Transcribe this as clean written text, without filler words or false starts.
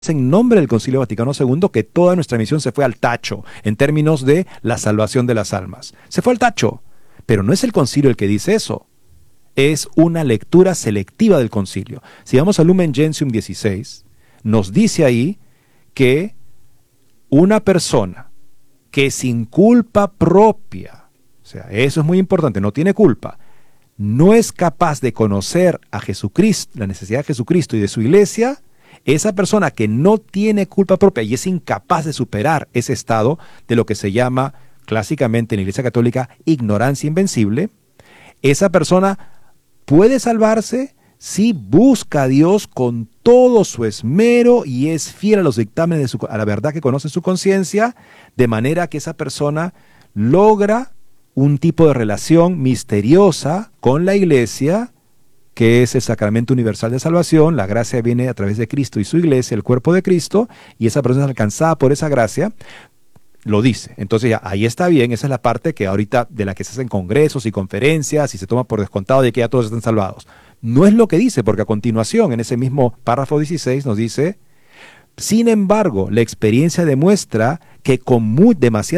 en nombre del Concilio Vaticano II que toda nuestra misión se fue al tacho en términos de la salvación de las almas. Se fue al tacho, pero no es el concilio el que dice eso. Es una lectura selectiva del concilio. Si vamos al Lumen Gentium 16, nos dice ahí que una persona que sin culpa propia, o sea, eso es muy importante, no tiene culpa, no es capaz de conocer a Jesucristo, la necesidad de Jesucristo y de su iglesia, esa persona que no tiene culpa propia y es incapaz de superar ese estado de lo que se llama clásicamente en la Iglesia Católica ignorancia invencible, esa persona puede salvarse si busca a Dios con todo su esmero y es fiel a los dictámenes a la verdad que conoce su conciencia, de manera que esa persona logra un tipo de relación misteriosa con la iglesia, que es el sacramento universal de salvación. La gracia viene a través de Cristo y su iglesia, el cuerpo de Cristo, y esa persona es alcanzada por esa gracia, lo dice. Entonces ya, ahí está bien, esa es la parte que ahorita de la que se hacen congresos y conferencias y se toma por descontado de que ya todos están salvados. No es lo que dice, porque a continuación, en ese mismo párrafo 16, nos dice: sin embargo, la experiencia demuestra que con demasiada